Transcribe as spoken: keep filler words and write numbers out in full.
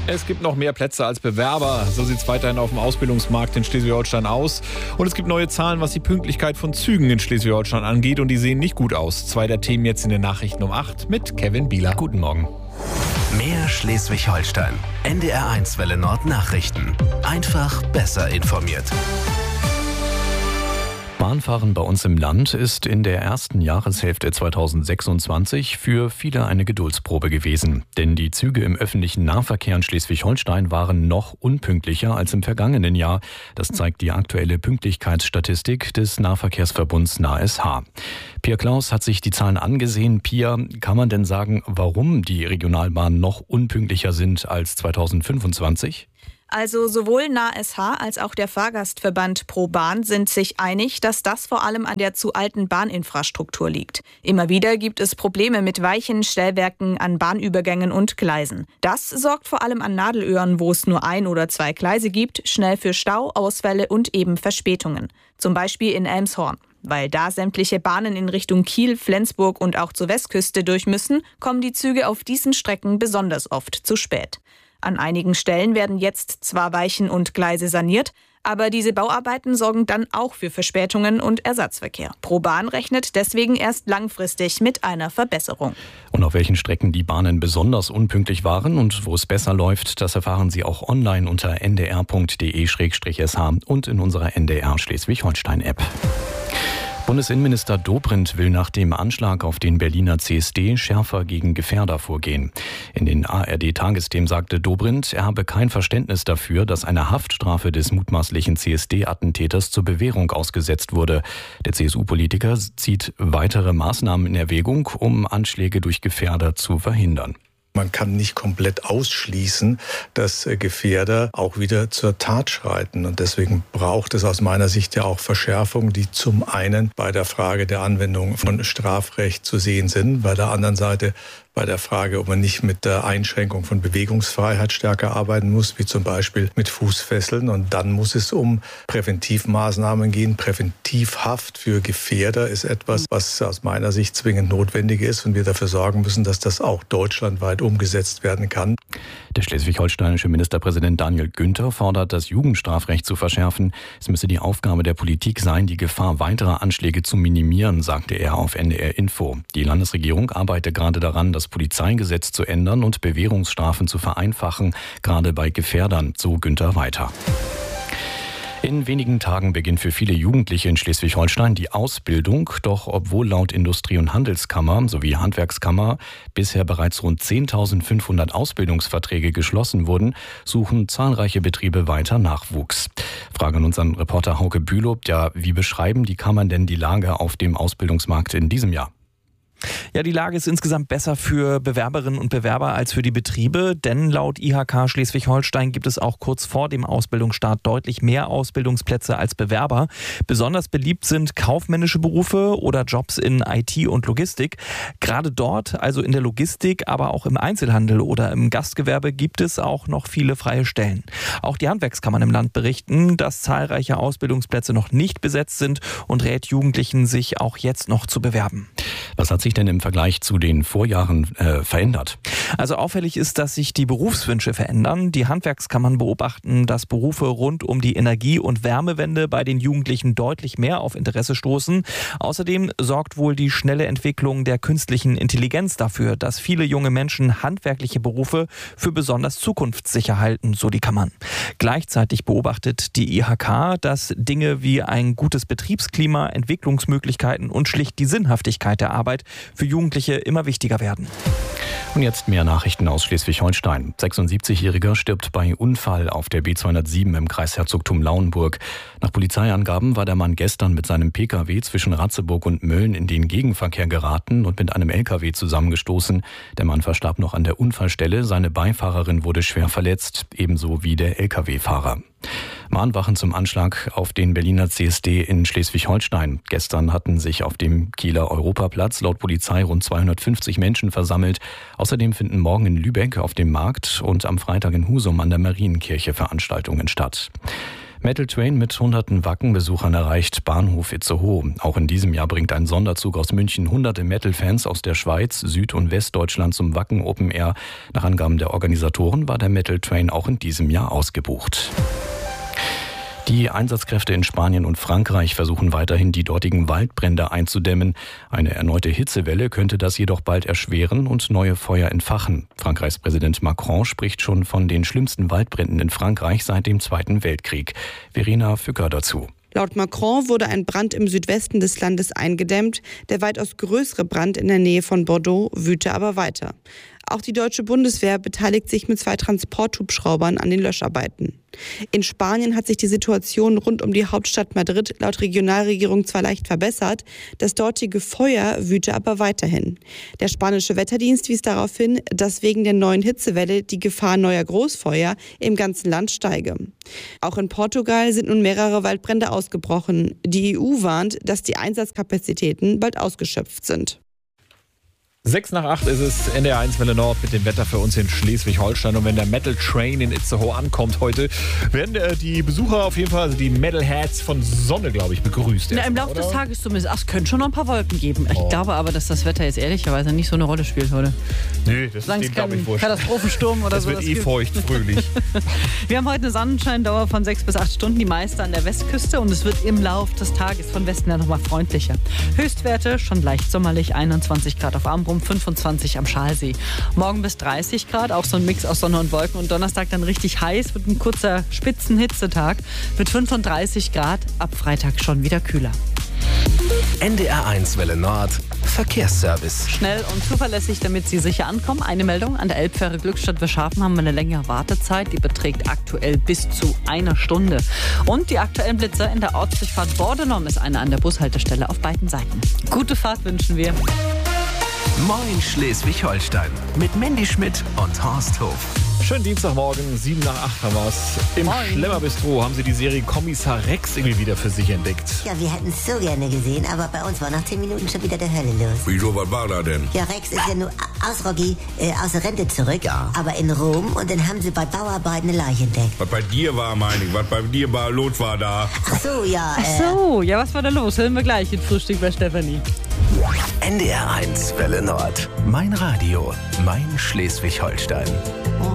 Es gibt noch mehr Plätze als Bewerber. So sieht es weiterhin auf dem Ausbildungsmarkt in Schleswig-Holstein aus. Und es gibt neue Zahlen, was die Pünktlichkeit von Zügen in Schleswig-Holstein angeht. Und die sehen nicht gut aus. Zwei der Themen jetzt in den Nachrichten um acht mit Kevin Bieler. Guten Morgen. Mehr Schleswig-Holstein. N D R eins Welle Nord Nachrichten. Einfach besser informiert. Bahnfahren bei uns im Land ist in der ersten Jahreshälfte zweitausendsechsundzwanzig für viele eine Geduldsprobe gewesen. Denn die Züge im öffentlichen Nahverkehr in Schleswig-Holstein waren noch unpünktlicher als im vergangenen Jahr. Das zeigt die aktuelle Pünktlichkeitsstatistik des Nahverkehrsverbunds N A S H. Pia Klaus hat sich die Zahlen angesehen. Pia, kann man denn sagen, warum die Regionalbahnen noch unpünktlicher sind als zweitausendfünfundzwanzig? Also sowohl N A S H als auch der Fahrgastverband ProBahn sind sich einig, dass das vor allem an der zu alten Bahninfrastruktur liegt. Immer wieder gibt es Probleme mit Weichen, Stellwerken, an Bahnübergängen und Gleisen. Das sorgt vor allem an Nadelöhren, wo es nur ein oder zwei Gleise gibt, schnell für Stau, Ausfälle und eben Verspätungen. Zum Beispiel in Elmshorn. Weil da sämtliche Bahnen in Richtung Kiel, Flensburg und auch zur Westküste durch müssen, kommen die Züge auf diesen Strecken besonders oft zu spät. An einigen Stellen werden jetzt zwar Weichen und Gleise saniert, aber diese Bauarbeiten sorgen dann auch für Verspätungen und Ersatzverkehr. ProBahn rechnet deswegen erst langfristig mit einer Verbesserung. Und auf welchen Strecken die Bahnen besonders unpünktlich waren und wo es besser läuft, das erfahren Sie auch online unter n d r punkt d e slash s h und in unserer N D R Schleswig-Holstein-App. Bundesinnenminister Dobrindt will nach dem Anschlag auf den Berliner C S D schärfer gegen Gefährder vorgehen. In den A R D-Tagesthemen sagte Dobrindt, er habe kein Verständnis dafür, dass eine Haftstrafe des mutmaßlichen C S D-Attentäters zur Bewährung ausgesetzt wurde. Der C S U-Politiker zieht weitere Maßnahmen in Erwägung, um Anschläge durch Gefährder zu verhindern. Man kann nicht komplett ausschließen, dass Gefährder auch wieder zur Tat schreiten. Und deswegen braucht es aus meiner Sicht ja auch Verschärfungen, die zum einen bei der Frage der Anwendung von Strafrecht zu sehen sind, bei der anderen Seite bei der Frage, ob man nicht mit der Einschränkung von Bewegungsfreiheit stärker arbeiten muss, wie zum Beispiel mit Fußfesseln. Und dann muss es um Präventivmaßnahmen gehen. Präventivhaft für Gefährder ist etwas, was aus meiner Sicht zwingend notwendig ist und wir dafür sorgen müssen, dass das auch deutschlandweit umgesetzt werden kann. Der schleswig-holsteinische Ministerpräsident Daniel Günther fordert, das Jugendstrafrecht zu verschärfen. Es müsse die Aufgabe der Politik sein, die Gefahr weiterer Anschläge zu minimieren, sagte er auf N D R Info. Die Landesregierung arbeitet gerade daran, das Polizeigesetz zu ändern und Bewährungsstrafen zu vereinfachen, gerade bei Gefährdern, so Günther weiter. In wenigen Tagen beginnt für viele Jugendliche in Schleswig-Holstein die Ausbildung. Doch obwohl laut Industrie- und Handelskammer sowie Handwerkskammer bisher bereits rund zehntausendfünfhundert Ausbildungsverträge geschlossen wurden, suchen zahlreiche Betriebe weiter Nachwuchs. Frage an unseren Reporter Hauke Bülow. Ja, wie beschreiben die Kammern denn die Lage auf dem Ausbildungsmarkt in diesem Jahr? Ja, die Lage ist insgesamt besser für Bewerberinnen und Bewerber als für die Betriebe, denn laut I H K Schleswig-Holstein gibt es auch kurz vor dem Ausbildungsstart deutlich mehr Ausbildungsplätze als Bewerber. Besonders beliebt sind kaufmännische Berufe oder Jobs in I T und Logistik. Gerade dort, also in der Logistik, aber auch im Einzelhandel oder im Gastgewerbe, gibt es auch noch viele freie Stellen. Auch die Handwerkskammern im Land berichten, dass zahlreiche Ausbildungsplätze noch nicht besetzt sind und rät Jugendlichen, sich auch jetzt noch zu bewerben. Was hat sich denn im Vergleich zu den Vorjahren äh, verändert? Also auffällig ist, dass sich die Berufswünsche verändern. Die Handwerkskammern beobachten, dass Berufe rund um die Energie- und Wärmewende bei den Jugendlichen deutlich mehr auf Interesse stoßen. Außerdem sorgt wohl die schnelle Entwicklung der künstlichen Intelligenz dafür, dass viele junge Menschen handwerkliche Berufe für besonders zukunftssicher halten, so die Kammern. Gleichzeitig beobachtet die I H K, dass Dinge wie ein gutes Betriebsklima, Entwicklungsmöglichkeiten und schlicht die Sinnhaftigkeit der Arbeit für Jugendliche immer wichtiger werden. Und jetzt mehr Nachrichten aus Schleswig-Holstein. sechsundsiebzigjähriger stirbt bei Unfall auf der B zweihundertsieben im Kreisherzogtum Lauenburg. Nach Polizeiangaben war der Mann gestern mit seinem P K W zwischen Ratzeburg und Mölln in den Gegenverkehr geraten und mit einem L K W zusammengestoßen. Der Mann verstarb noch an der Unfallstelle. Seine Beifahrerin wurde schwer verletzt, ebenso wie der L K W-Fahrer. Mahnwachen zum Anschlag auf den Berliner C S D in Schleswig-Holstein. Gestern hatten sich auf dem Kieler Europaplatz laut Polizei rund zweihundertfünfzig Menschen versammelt. Außerdem finden morgen in Lübeck auf dem Markt und am Freitag in Husum an der Marienkirche Veranstaltungen statt. Metal Train mit hunderten Wacken-Besuchern erreicht Bahnhof Itzehoe. Auch in diesem Jahr bringt ein Sonderzug aus München hunderte Metal-Fans aus der Schweiz, Süd- und Westdeutschland zum Wacken Open Air. Nach Angaben der Organisatoren war der Metal Train auch in diesem Jahr ausgebucht. Die Einsatzkräfte in Spanien und Frankreich versuchen weiterhin, die dortigen Waldbrände einzudämmen. Eine erneute Hitzewelle könnte das jedoch bald erschweren und neue Feuer entfachen. Frankreichs Präsident Macron spricht schon von den schlimmsten Waldbränden in Frankreich seit dem Zweiten Weltkrieg. Verena Fücker dazu. Laut Macron wurde ein Brand im Südwesten des Landes eingedämmt. Der weitaus größere Brand in der Nähe von Bordeaux wüte aber weiter. Auch die deutsche Bundeswehr beteiligt sich mit zwei Transporthubschraubern an den Löscharbeiten. In Spanien hat sich die Situation rund um die Hauptstadt Madrid laut Regionalregierung zwar leicht verbessert, das dortige Feuer wüte aber weiterhin. Der spanische Wetterdienst wies darauf hin, dass wegen der neuen Hitzewelle die Gefahr neuer Großfeuer im ganzen Land steige. Auch in Portugal sind nun mehrere Waldbrände ausgebrochen. Die E U warnt, dass die Einsatzkapazitäten bald ausgeschöpft sind. Sechs nach acht ist es, N D R eins Welle Nord mit dem Wetter für uns in Schleswig-Holstein. Und wenn der Metal Train in Itzehoe ankommt heute, werden äh, die Besucher auf jeden Fall, also die Metalheads von Sonne, glaube ich, begrüßt. Na, Im Laufe des Tages zumindest. Ach, es könnte schon noch ein paar Wolken geben. Ich oh. glaube aber, dass das Wetter jetzt ehrlicherweise nicht so eine Rolle spielt heute. Nee, das Solange ist glaube ich wurscht. Katastrophensturm oder das so. Wird das wird eh feucht, fröhlich. Wir haben heute eine Sonnenscheindauer von sechs bis acht Stunden, die meiste an der Westküste. Und es wird im Laufe des Tages von Westen her nochmal freundlicher. Höchstwerte schon leicht sommerlich, einundzwanzig Grad auf Amrum, fünfundzwanzig am Schalsee. Morgen bis dreißig Grad, auch so ein Mix aus Sonne und Wolken. Und Donnerstag dann richtig heiß, wird ein kurzer Spitzenhitzetag mit fünfunddreißig Grad. Ab Freitag schon wieder kühler. N D R eins Welle Nord Verkehrsservice. Schnell und zuverlässig, damit Sie sicher ankommen. Eine Meldung: An der Elbfähre Glückstadt-Wischhafen haben wir eine längere Wartezeit. Die beträgt aktuell bis zu einer Stunde. Und die aktuellen Blitzer in der Ortsdurchfahrt Bordelon ist eine an der Bushaltestelle auf beiden Seiten. Gute Fahrt wünschen wir. Moin Schleswig-Holstein mit Mandy Schmidt und Horst Hof. Schönen Dienstagmorgen, sieben nach acht haben wir es. Im Moin. Schlemmerbistro haben sie die Serie Kommissar Rex irgendwie wieder für sich entdeckt. Ja, wir hätten es so gerne gesehen, aber bei uns war nach zehn Minuten schon wieder der Hölle los. Wieso, was war da denn? Ja, Rex ist ja nur aus Rocky, äh, aus der Rente zurück, Ja. aber in Rom, und dann haben sie bei Bauarbeiten eine Leiche entdeckt. Was bei dir war, meine ich, was bei dir war, los war da. Ach so, ja, Ach äh, so, ja, was war da los? Hören wir gleich in Frühstück bei Stefanie. N D R eins Welle Nord. Mein Radio, mein Schleswig-Holstein.